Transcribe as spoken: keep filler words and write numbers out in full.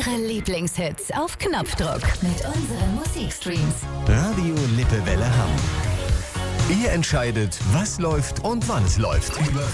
Ihre Lieblingshits auf Knopfdruck mit unseren Musikstreams. Radio Lippewelle Hamm. Ihr entscheidet, was läuft und wann es läuft. Über